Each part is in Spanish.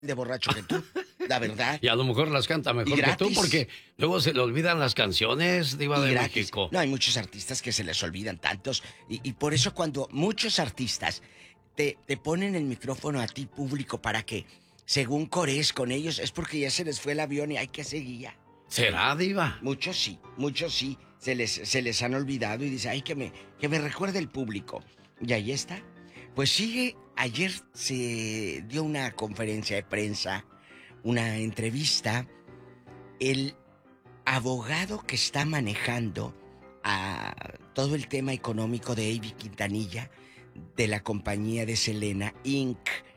de borracho que tú, la verdad. Y a lo mejor las canta mejor que tú, porque luego se le olvidan las canciones, Diva de México. No, hay muchos artistas que se les olvidan tantos. Y por eso cuando muchos artistas te ponen el micrófono a ti público para que, según corees con ellos, es porque ya se les fue el avión y hay que seguir. ¿Será, Diva? Muchos sí. Se les han olvidado y dice, ay, que me recuerde el público. Y ahí está. Pues sigue, ayer se dio una conferencia de prensa, una entrevista, el abogado que está manejando a todo el tema económico de Ivy Quintanilla, de la compañía de Selena Inc.,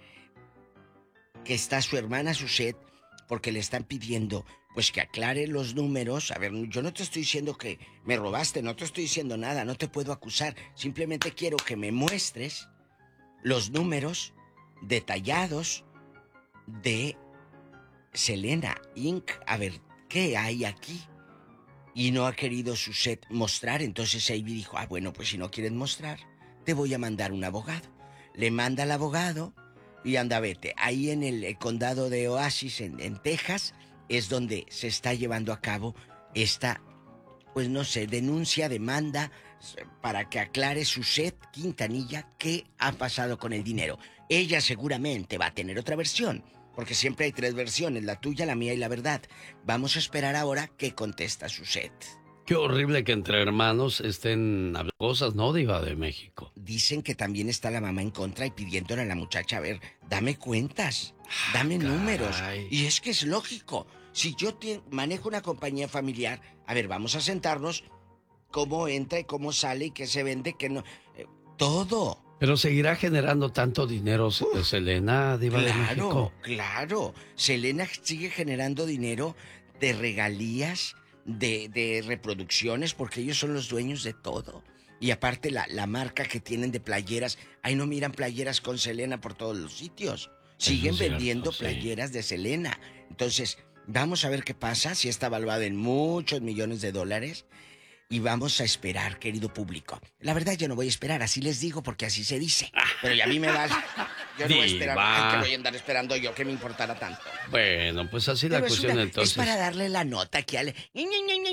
que está su hermana Suzette, porque le están pidiendo pues que aclare los números. A ver, yo no te estoy diciendo que me robaste, no te estoy diciendo nada, no te puedo acusar, simplemente quiero que me muestres los números detallados de Selena Inc. A ver, ¿qué hay aquí? Y no ha querido Suzette mostrar, entonces Ivy dijo, bueno, pues si no quieres mostrar, te voy a mandar un abogado. Le manda al abogado y anda, vete. Ahí en el condado de Oasis, en Texas, es donde se está llevando a cabo esta, pues no sé, denuncia, demanda, para que aclare Suzette Quintanilla qué ha pasado con el dinero. Ella seguramente va a tener otra versión, porque siempre hay 3 versiones, la tuya, la mía y la verdad. Vamos a esperar ahora qué contesta Suzette. Qué horrible que entre hermanos estén hablando cosas, ¿no, Diva de México? Dicen que también está la mamá en contra y pidiéndole a la muchacha, a ver, dame cuentas, dame números. Y es que es lógico. Si yo manejo una compañía familiar, a ver, vamos a sentarnos, cómo entra y cómo sale y qué se vende, qué no... todo. Pero seguirá generando tanto dinero Selena, Diva de México. Claro. Selena sigue generando dinero de regalías, de reproducciones, porque ellos son los dueños de todo. Y aparte la marca que tienen de playeras, ahí no miran playeras con Selena por todos los sitios. Siguen vendiendo playeras de Selena. Entonces, vamos a ver qué pasa, si está valuado en muchos millones de dólares. Y vamos a esperar, querido público. La verdad yo no voy a esperar, así les digo, porque así se dice. Pero ya a mí me da... Yo no voy a esperar. Ay, que voy a andar esperando yo, que me importara tanto. Bueno, pues así la cuestión entonces. Es para darle la nota que al... Y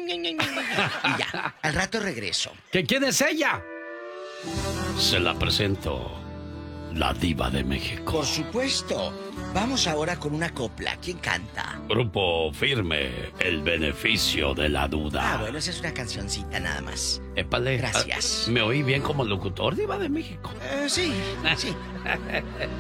ya, al rato regreso. ¿Que quién es ella? Se la presento, la Diva de México. Por supuesto. Vamos ahora con una copla. ¿Quién canta? Grupo Firme, El Beneficio de la Duda. Bueno, esa es una cancioncita nada más. Épale. Gracias. ¿Me oí bien como locutor, Diva de México? Sí.